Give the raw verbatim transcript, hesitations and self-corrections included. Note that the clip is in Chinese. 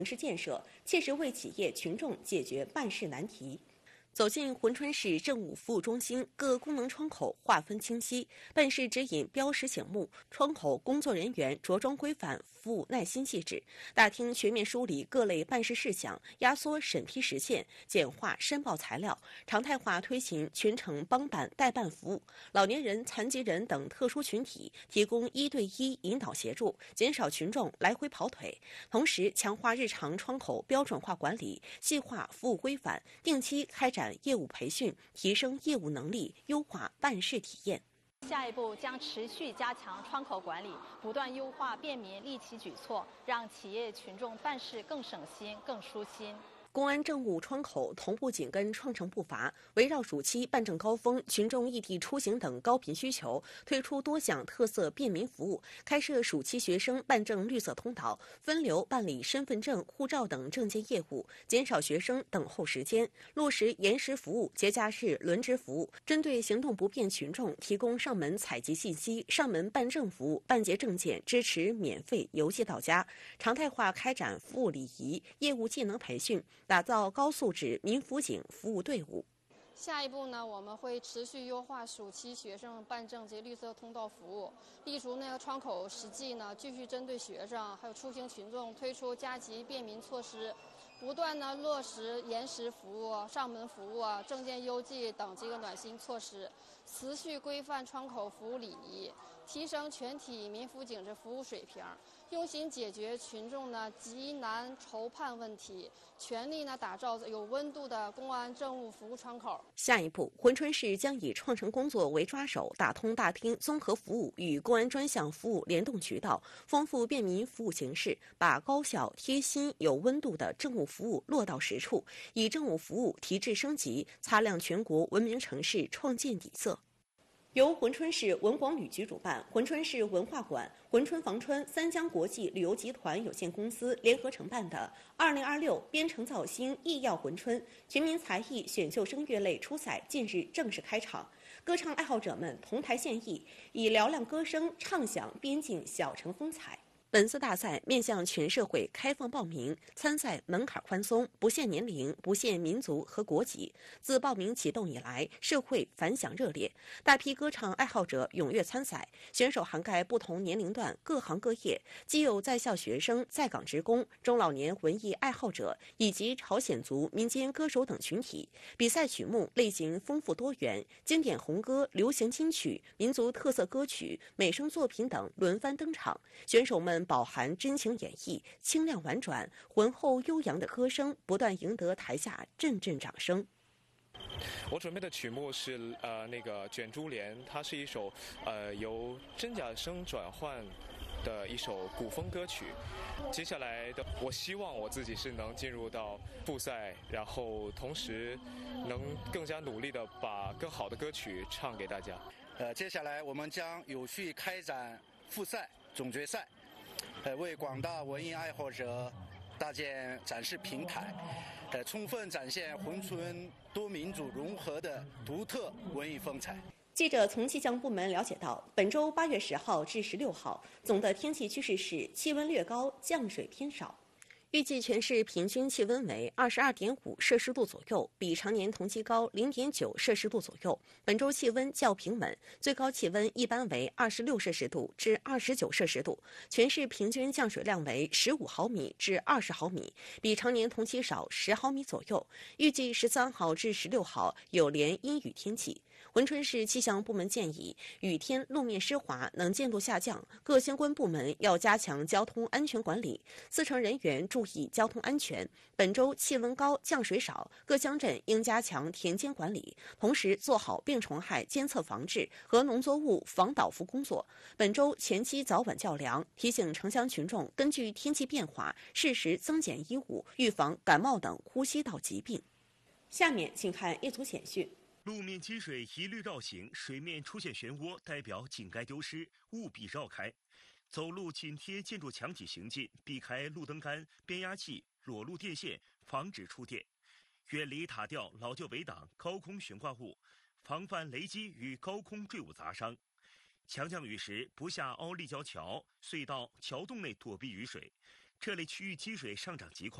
城市建设，切实为企业群众解决办事难题。走进珲春市政务服务中心，各功能窗口划分清晰，办事指引标识醒目，窗口工作人员着装规范，服务耐心细致。大厅全面梳理各类办事事项，压缩审批时限，简化申报材料，常态化推行全程帮办代办服务。老年人、残疾人等特殊群体提供一对一引导协助，减少群众来回跑腿。同时，强化日常窗口标准化管理，细化服务规范，定期开展业务培训，提升业务能力，优化办事体验。 下一步将持续加强窗口管理，不断优化便民利企举措，让企业群众办事更省心、更舒心。 公安政务窗口同步紧跟创城步伐，围绕暑期办证高峰、群众异地出行等高频需求，推出多项特色便民服务，开设暑期学生办证绿色通道，分流办理身份证、护照等证件业务，减少学生等候时间，落实延时服务、节假日轮值服务，针对行动不便群众提供上门采集信息、上门办证服务，办结证件支持免费邮寄到家，常态化开展服务礼仪、业务技能培训，打造高素质民辅警服务队伍。 下一步呢，我们会持续优化暑期学生办证及绿色通道服务，立足那个窗口实际呢，继续针对学生还有出行群众推出加急便民措施，不断呢落实延时服务、上门服务、证件邮寄等这个暖心措施，持续规范窗口服务礼仪，提升全体民辅警的服务水平，用心解决群众呢急难愁盼问题，全力呢打造有温度的公安政务服务窗口。 下一步，珲春市将以创城工作为抓手，打通大厅综合服务与公安专项服务联动渠道，丰富便民服务形式，把高效、贴心、有温度的政务服务落到实处，以政务服务提质升级，擦亮全国文明城市创建底色。由珲春市文广旅局主办，珲春市文化馆、珲春房川三江国际旅游集团有限公司联合承办的二零二六边城造星艺耀珲春全民才艺选秀声乐类初赛近日正式开场，歌唱爱好者们同台献艺，以嘹亮歌声唱响边境小城风采。本次大赛面向全社会开放报名，参赛门槛宽松，不限年龄，不限民族和国籍。自报名启动以来，社会反响热烈，大批歌唱爱好者踊跃参赛。选手涵盖不同年龄段、各行各业，既有在校学生、在岗职工、中老年文艺爱好者以及朝鲜族民间歌手等群体。比赛曲目类型丰富多元，经典红歌、流行金曲、民族特色歌曲、美声作品等轮番登场。选手们饱含真情演绎，清亮婉转、浑厚悠扬的歌声不断赢得台下阵阵掌声。 我准备的曲目是呃那个卷珠帘，它是一首呃由真假声转换的一首古风歌曲。接下来的，我希望我自己是能进入到复赛，然后同时能更加努力的把更好的歌曲唱给大家。 呃，接下来我们将有序开展复赛、总决赛。呃，为广大文艺爱好者搭建展示平台，呃，充分展现珲春多民族融合的独特文艺风采。 记者从气象部门了解到，本周八月十号至十六号，总的天气趋势是气温略高，降水偏少。预计全市平均气温为二十二点五摄氏度左右，比常年同期高零点九摄氏度左右。本周气温较平稳，最高气温一般为二十六摄氏度至二十九摄氏度，全市平均降水量为十五毫米至二十毫米，比常年同期少十毫米左右。预计十三号至十六号有连阴雨天气。珲春市气象部门建议，雨天路面湿滑，能见度下降，各相关部门要加强交通安全管理，司乘人员注意交通安全。本周气温高，降水少，各乡镇应加强田间管理，同时做好病虫害监测防治和农作物防倒伏工作。本周前期早晚较凉，提醒城乡群众根据天气变化，适时增减衣物，预防感冒等呼吸道疾病。下面请看一组简讯。 路面积水一律绕行，水面出现漩涡，代表井盖丢失，务必绕开。走路紧贴建筑墙体行进，避开路灯杆、变压器、裸露电线，防止触电。远离塔吊、老旧围挡、高空悬挂物，防范雷击与高空坠物砸伤。强降雨时不下凹立交桥、隧道、桥洞内躲避雨水。 这类区域积水上涨极快。